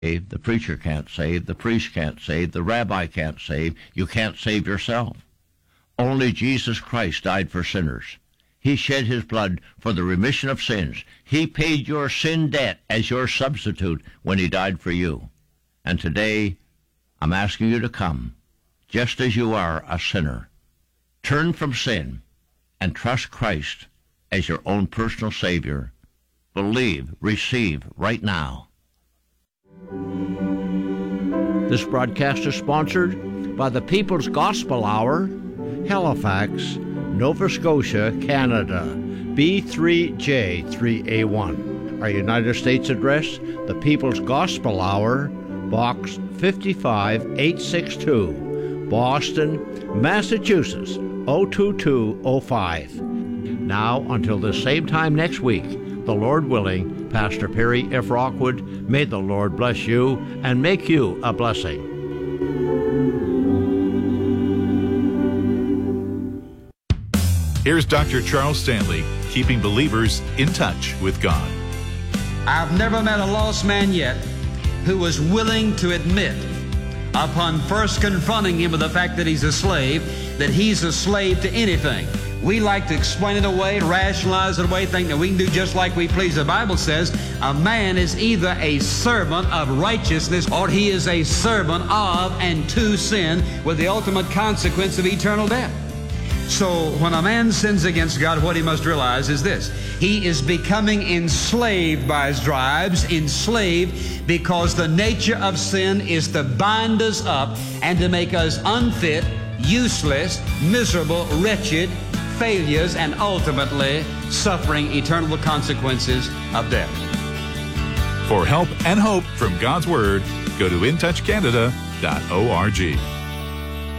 The preacher can't save, the priest can't save, the rabbi can't save, you can't save yourself. Only Jesus Christ died for sinners. He shed his blood for the remission of sins. He paid your sin debt as your substitute when he died for you. And today, I'm asking you to come, just as you are a sinner. Turn from sin and trust Christ as your own personal Savior. Believe, receive right now. This broadcast is sponsored by the People's Gospel Hour, Halifax, Nova Scotia, Canada, B3J3A1. Our United States address, the People's Gospel Hour, Box 55862, Boston, Massachusetts, 02205. Now, until the same time next week, the Lord willing, Pastor Perry F. Rockwood, may the Lord bless you and make you a blessing. Here's Dr. Charles Stanley, keeping believers in touch with God. I've never met a lost man yet who was willing to admit, upon first confronting him with the fact that he's a slave to anything. We like to explain it away, rationalize it away, think that we can do just like we please. The Bible says a man is either a servant of righteousness or he is a servant of and to sin, with the ultimate consequence of eternal death. So when a man sins against God, what he must realize is this: he is becoming enslaved by his drives, enslaved because the nature of sin is to bind us up and to make us unfit, useless, miserable, wretched, failures, and ultimately suffering eternal consequences of death. For help and hope from God's Word, go to intouchcanada.org.